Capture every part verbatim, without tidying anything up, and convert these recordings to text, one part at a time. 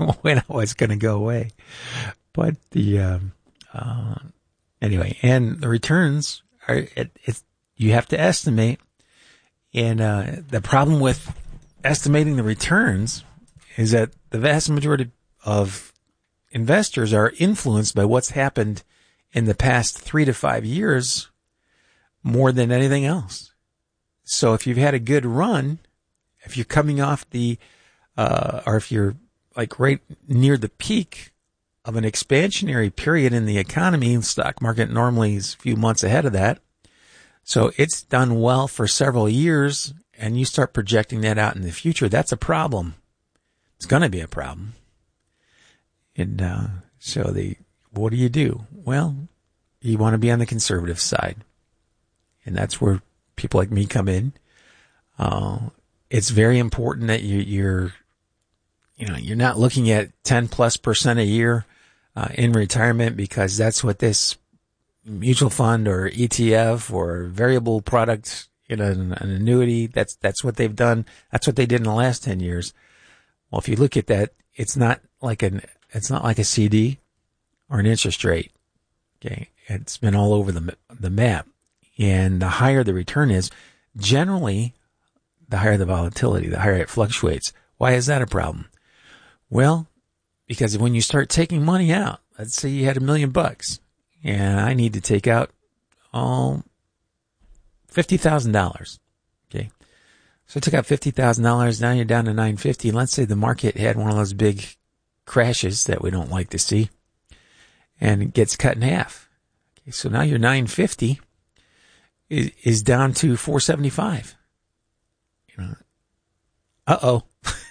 when it was going to go away. But the, um, uh, anyway, and the returns are, it, it's, you have to estimate. And, uh, the problem with estimating the returns is that the vast majority of investors are influenced by what's happened in the past three to five years more than anything else. So if you've had a good run, if you're coming off the, uh, or if you're like right near the peak of an expansionary period in the economy, the stock market normally is a few months ahead of that. So it's done well for several years, and you start projecting that out in the future. That's a problem. It's going to be a problem. And uh, so the what do you do? Well, you want to be on the conservative side, and that's where people like me come in. Uh, it's very important that you, you're You know, you're not looking at ten plus percent a year uh, in retirement, because that's what this mutual fund or E T F or variable product, you know, an, an annuity, that's, that's what they've done. That's what they did in the last ten years. Well, if you look at that, it's not like an, it's not like a C D or an interest rate. Okay. It's been all over the, the map. And the higher the return is, generally, the higher the volatility, the higher it fluctuates. Why is that a problem? Well, because when you start taking money out, let's say you had a million bucks and I need to take out, oh, fifty thousand dollars. Okay. So I took out fifty thousand dollars. Now you're down to nine fifty. Let's say the market had one of those big crashes that we don't like to see, and it gets cut in half. Okay. So now your nine fifty is, is down to four seventy-five. You know, uh-oh.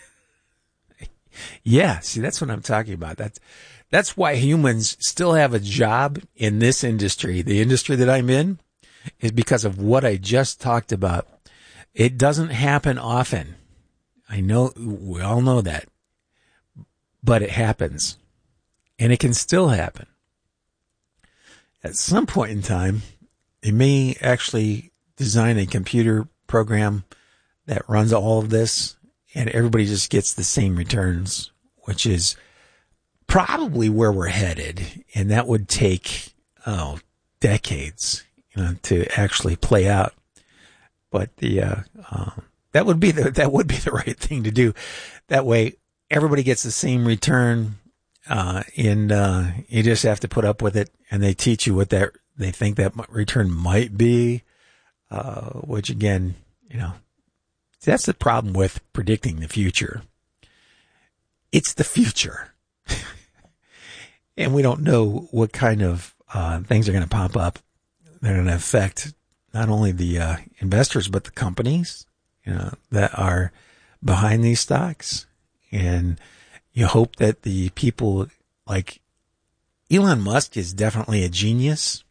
Yeah, see, that's what I'm talking about. That's, that's why humans still have a job in this industry. The industry that I'm in is because of what I just talked about. It doesn't happen often. I know, we all know that. But it happens. And it can still happen. At some point in time, they may actually design a computer program that runs all of this, and everybody just gets the same returns, which is probably where we're headed. And that would take, oh, decades, you know, to actually play out. But the, uh, uh, that would be the, that would be the right thing to do. That way everybody gets the same return, uh, and, uh, you just have to put up with it, and they teach you what that, they think that return might be, uh, which again, you know, that's the problem with predicting the future. It's the future. And we don't know what kind of uh, things are going to pop up that are going to affect not only the uh, investors, but the companies, you know, that are behind these stocks. And you hope that the people like Elon Musk is definitely a genius.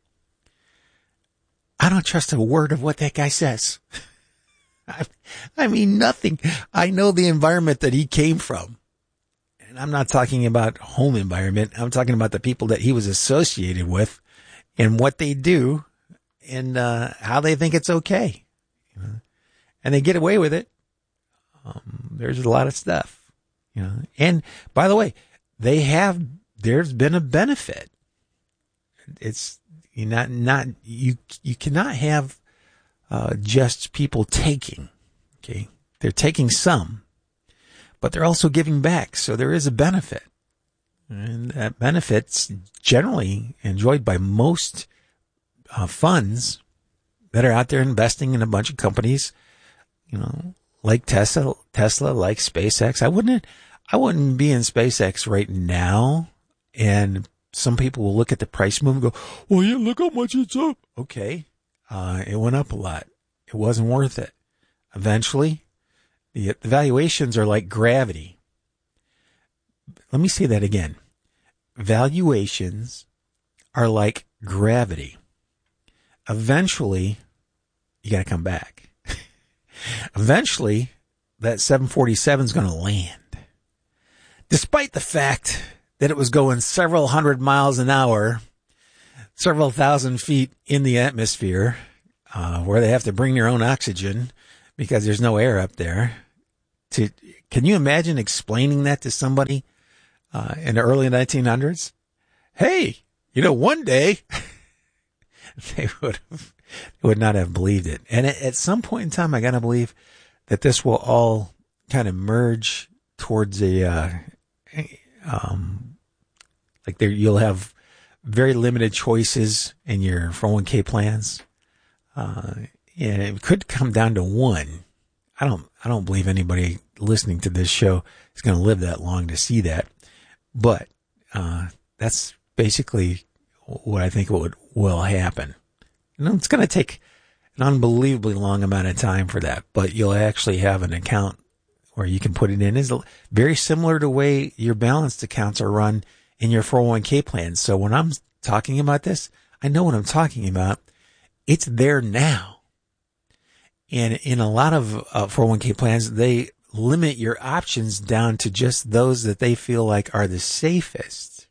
I don't trust a word of what that guy says. I mean, nothing. I know the environment that he came from. And I'm not talking about home environment. I'm talking about the people that he was associated with and what they do and uh, how they think it's okay. You know? And they get away with it. Um, there's a lot of stuff. You know. And by the way, they have, there's been a benefit. It's you not, not, you, you cannot have Uh, just people taking, okay? They're taking some, but they're also giving back. So there is a benefit. And that benefit's generally enjoyed by most uh, funds that are out there investing in a bunch of companies, you know, like Tesla, Tesla, like SpaceX. I wouldn't, I wouldn't be in SpaceX right now. And some people will look at the price move and go, well, yeah, look how much it's up. Okay. Uh, it went up a lot. It wasn't worth it. Eventually, the, the valuations are like gravity. Let me say that again. Valuations are like gravity. Eventually, you got to come back. Eventually, that seven forty-seven is going to land. Despite the fact that it was going several hundred miles an hour, several thousand feet in the atmosphere, uh, where they have to bring their own oxygen because there's no air up there. To, can you imagine explaining that to somebody? uh, in the early nineteen hundreds, hey, you know, one day they would have, would not have believed it. And at, at some point in time, I got to believe that this will all kind of merge towards a, uh, um, like there, you'll have very limited choices in your four oh one k plans. Uh, and it could come down to one. I don't, I don't believe anybody listening to this show is going to live that long to see that. But, uh, that's basically what I think would, will happen. You know, it's going to take an unbelievably long amount of time for that, but you'll actually have an account where you can put it in. Is very similar to the way your balanced accounts are run in your four oh one k plans. So when I'm talking about this, I know what I'm talking about. It's there now. And in a lot of uh, four oh one k plans, they limit your options down to just those that they feel like are the safest.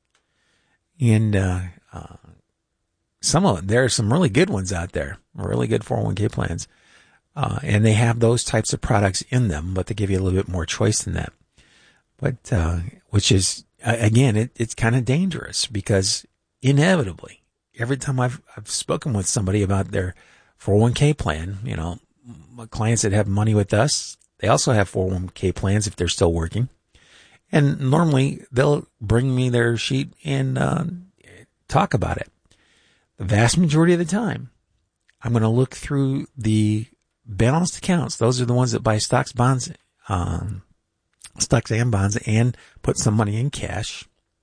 And uh, uh, some of them, there are some really good ones out there, really good four oh one k plans. Uh, and they have those types of products in them, but they give you a little bit more choice than that. But, uh, which is, again, it, it's kind of dangerous because inevitably, every time I've, I've spoken with somebody about their four oh one k plan, you know, my clients that have money with us, they also have four oh one k plans if they're still working. And normally they'll bring me their sheet and, uh, talk about it. The vast majority of the time, I'm going to look through the balanced accounts. Those are the ones that buy stocks, bonds, um, stocks and bonds and put some money in cash.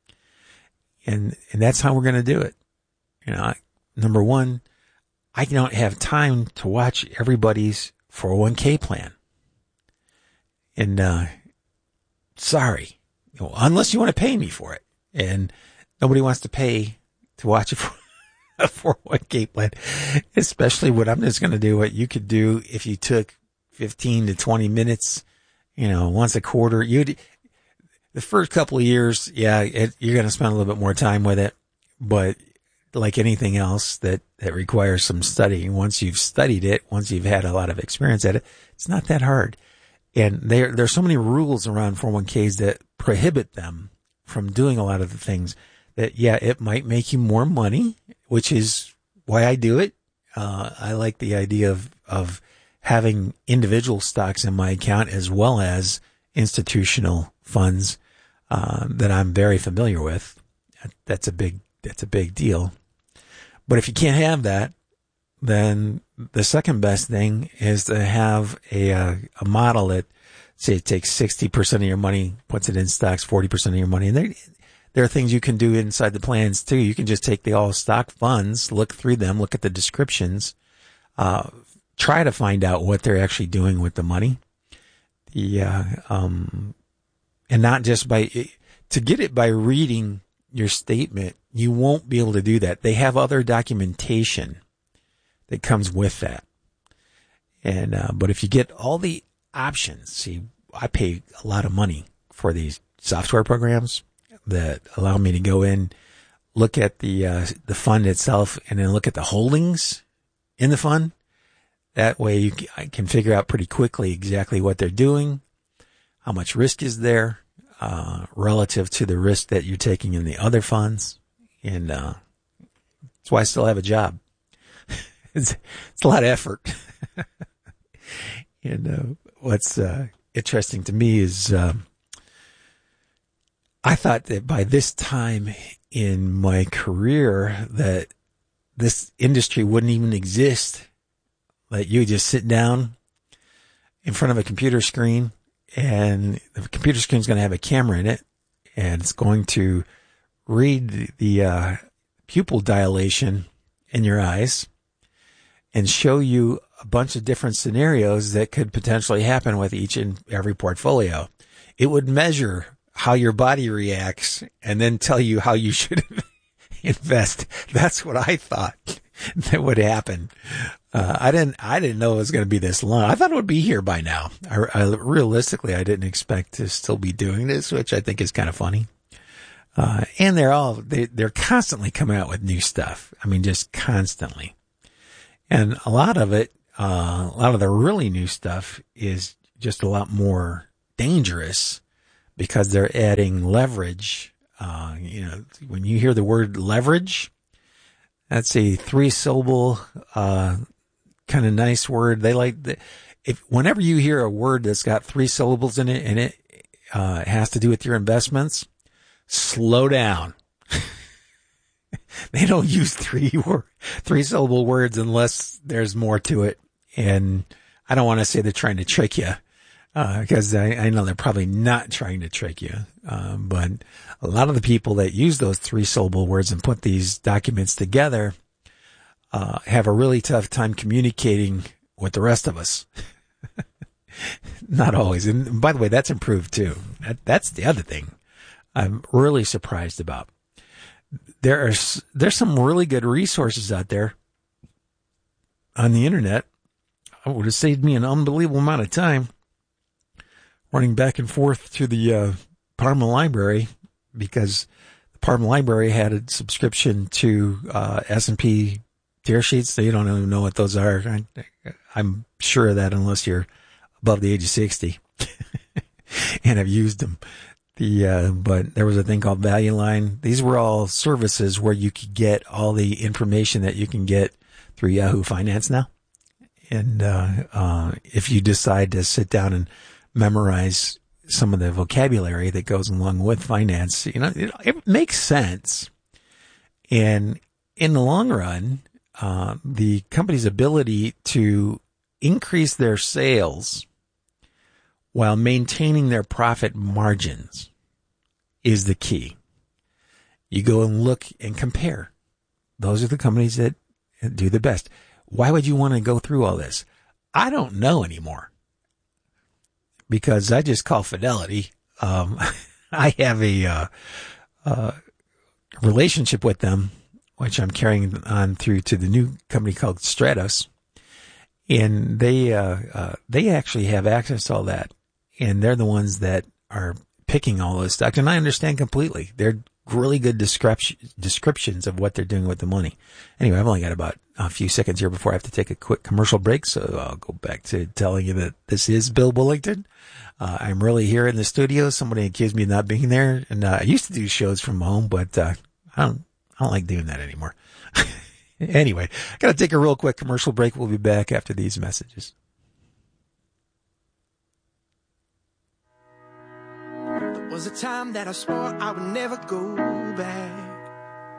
And, and that's how we're going to do it. You know, number one, I don't have time to watch everybody's four oh one k plan. And, uh, sorry, you know, unless you want to pay me for it. And nobody wants to pay to watch a a four oh one k plan, especially what I'm just going to do, what you could do if you took fifteen to twenty minutes, you know, once a quarter. You'd, the first couple of years, yeah, it, you're going to spend a little bit more time with it, but like anything else that, that requires some studying, once you've studied it, once you've had a lot of experience at it, it's not that hard. And there, there's so many rules around four oh one k's that prohibit them from doing a lot of the things that, yeah, it might make you more money, which is why I do it. Uh, I like the idea of, of having individual stocks in my account as well as institutional funds, uh, that I'm very familiar with. That's a big, that's a big deal. But if you can't have that, then the second best thing is to have a, a, a model that, say, it takes sixty percent of your money, puts it in stocks, forty percent of your money. And there, there are things you can do inside the plans too. You can just take the all stock funds, look through them, look at the descriptions, uh, try to find out what they're actually doing with the money. The, uh, um, and not just by, to get it by reading your statement, you won't be able to do that. They have other documentation that comes with that. And, uh, but if you get all the options, see, I pay a lot of money for these software programs that allow me to go in, look at the, uh, the fund itself and then look at the holdings in the fund. That way you can, I can figure out pretty quickly exactly what they're doing, how much risk is there, uh, relative to the risk that you're taking in the other funds. And, uh, that's why I still have a job. it's, it's a lot of effort. And, uh, what's, uh, interesting to me is, um, I thought that by this time in my career that this industry wouldn't even exist. That you would just sit down in front of a computer screen and the computer screen is going to have a camera in it and it's going to read the, the uh, pupil dilation in your eyes and show you a bunch of different scenarios that could potentially happen with each and every portfolio. It would measure how your body reacts and then tell you how you should invest. That's what I thought that would happen. Uh, I didn't, I didn't know it was going to be this long. I thought it would be here by now. I, I realistically, I didn't expect to still be doing this, which I think is kind of funny. Uh, and they're all, they, they're constantly coming out with new stuff. I mean, just constantly. And a lot of it, uh, a lot of the really new stuff is just a lot more dangerous because they're adding leverage. Uh, you know, when you hear the word leverage, that's a three syllable, uh, kind of nice word. They like the, if whenever you hear a word that's got three syllables in it and it, uh, has to do with your investments, slow down. They don't use three word, three syllable words unless there's more to it. And I don't want to say they're trying to trick you, uh, because I, I know they're probably not trying to trick you. Um, but a lot of the people that use those three syllable words and put these documents together, uh, have a really tough time communicating with the rest of us. Not always. And by the way, that's improved too. That, that's the other thing I'm really surprised about. There are, there's some really good resources out there on the internet. It would have saved me an unbelievable amount of time running back and forth to the uh, Parma Library, because the Parma Library had a subscription to uh, S and P tear sheets. So you don't even know what those are. I, I'm sure of that unless you're above the age of sixty and have used them. The uh, but there was a thing called Value Line. These were all services where you could get all the information that you can get through Yahoo Finance now. And uh, uh, if you decide to sit down and memorize some of the vocabulary that goes along with finance, you know, it, it makes sense. And in the long run, uh, the company's ability to increase their sales while maintaining their profit margins is the key. You go and look and compare. Those are the companies that do the best. Why would you want to go through all this? I don't know anymore, because I just call Fidelity. Um, I have a uh, uh, relationship with them, which I'm carrying on through to the new company called Stratos. And they, uh, uh, they actually have access to all that. And they're the ones that are picking all this stuff. And I understand completely. They're really good description, descriptions of what they're doing with the money. Anyway, I've only got about a few seconds here before I have to take a quick commercial break. So I'll go back to telling you that this is Bill Bullington. Uh, I'm really here in the studio. Somebody accused me of not being there. And uh, I used to do shows from home, but uh, I don't, I don't like doing that anymore. Anyway, got to take a real quick commercial break. We'll be back after these messages. There was a time that I swore I would never go back.